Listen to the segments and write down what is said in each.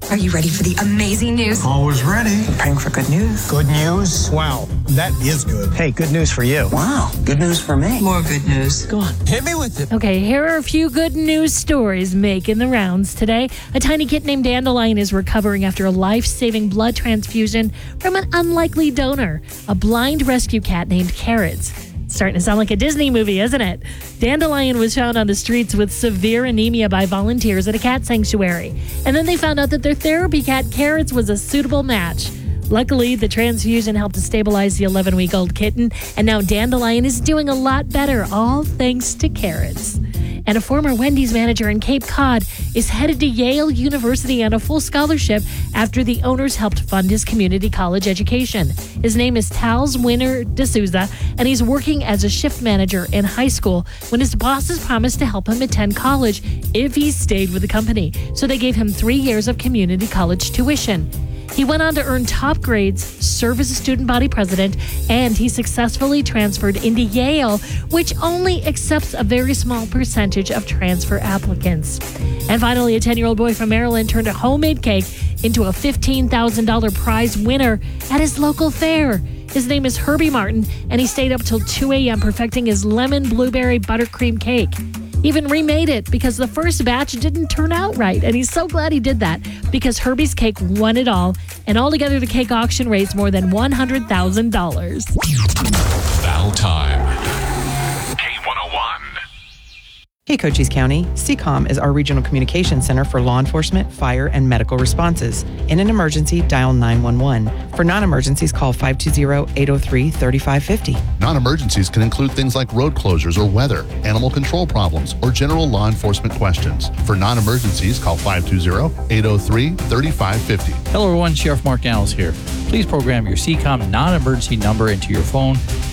Are you ready for the amazing news? Always ready. Praying for good news. Good news? Wow, that is good. Hey, good news for you. Wow, good news for me. More good news. Go on, hit me with it. Okay, here are a few good news stories making the rounds today. A tiny kitten named Dandelion is recovering after a life-saving blood transfusion from an unlikely donor, a blind rescue cat named Carrots. It's starting to sound like a Disney movie, isn't it? Dandelion was found on the streets with severe anemia by volunteers at a cat sanctuary. And then they found out that their therapy cat, Carrots, was a suitable match. Luckily, the transfusion helped to stabilize the 11-week-old kitten, and now Dandelion is doing a lot better, all thanks to Carrots. And a former Wendy's manager in Cape Cod is headed to Yale University on a full scholarship after the owners helped fund his community college education. His name is Tals Winner D'Souza, and he's working as a shift manager in high school when his bosses promised to help him attend college if he stayed with the company. So they gave him 3 years of community college tuition. He went on to earn top grades, serve as a student body president, and he successfully transferred into Yale, which only accepts a very small percentage of transfer applicants. And finally, a 10-year-old boy from Maryland turned a homemade cake into a $15,000 prize winner at his local fair. His name is Herbie Martin, and he stayed up till 2 a.m. perfecting his lemon blueberry buttercream cake. He even remade it because the first batch didn't turn out right, and he's so glad he did that because Herbie's cake won it all, and altogether the cake auction raised more than $100,000. Battle time. K101. Hey, Cochise County. CCOM is our regional communication center for law enforcement, fire, and medical responses. In an emergency, dial 911. For non-emergencies, call 520-803-3550. Non-emergencies can include things like road closures or weather, animal control problems, or general law enforcement questions. For non-emergencies, call 520-803-3550. Hello, everyone. Sheriff Mark Daniels here. Please program your CCOM non-emergency number into your phone,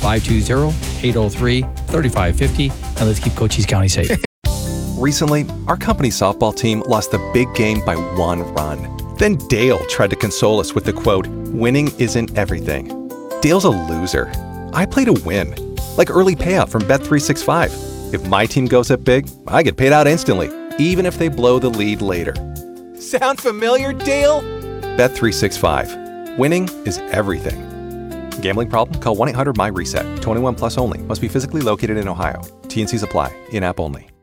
520-803-3550, and let's keep Cochise County safe. Recently, our company's softball team lost the big game by 1 run. Then Dale tried to console us with the quote, "Winning isn't everything." Dale's a loser. I play to win, like early payout from Bet365. If my team goes up big, I get paid out instantly, even if they blow the lead later. Sound familiar, Dale? Bet365. Winning is everything. Gambling problem? Call 1-800-MY-RESET. 21 plus only. Must be physically located in Ohio. T&Cs apply. In-app only.